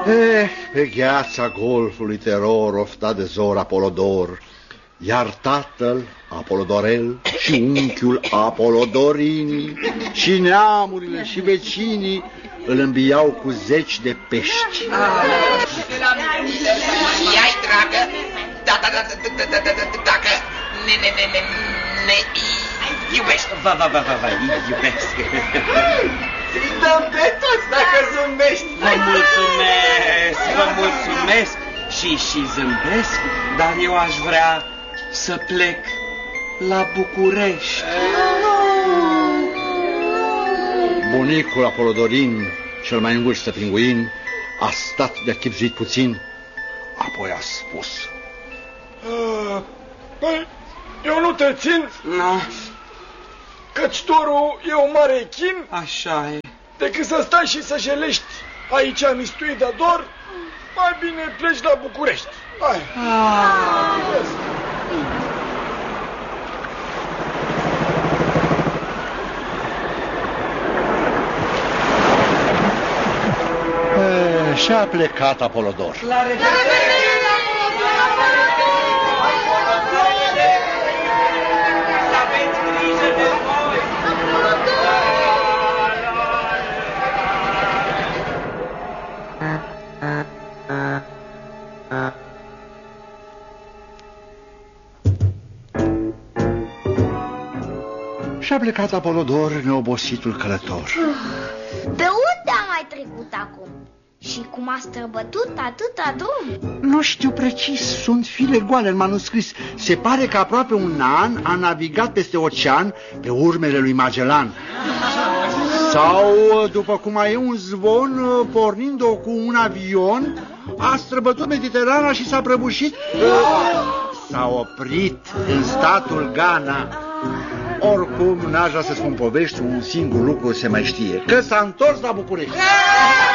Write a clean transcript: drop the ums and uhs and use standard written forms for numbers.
Pe gheața golfului teror ofta de zor Apolodor, iar tatăl Apolodorel și unchiul Apolodorini și neamurile și vecinii îl îmbiau cu 10 de pești. Ia-i, dragă, dacă ne iubești. Va, iubesc. Îi dăm pe toți dacă zâmbești. Vă mulțumesc și zâmbesc, dar eu aș vrea să plec la București. Bunicul Apolodorin, cel mai în vârstă pinguin, a stat de-a chibzuit puțin, apoi a spus: Păi, eu nu te țin, No, căci torul e o mare chin, așa e. decât să stai și să jelești aici mistuit de dor, mai bine pleci la București. Hai. Și-a plecat Apolodor. La revedere! Aveți grijă de voi! Și-a plecat Apolodor, neobositul călător. Pe unde a mai trecut acum? Și cum a străbătut atâta drum? Nu știu precis, sunt fire goale în manuscris. Se pare că aproape un an a navigat peste ocean pe urmele lui Magellan. Sau, după cum mai e un zvon, pornind-o cu un avion, a străbătut Mediterana și s-a prăbușit. S-a oprit în statul Ghana. Oricum, n-aș vrea să spun povești, un singur lucru se mai știe: că s-a întors la București.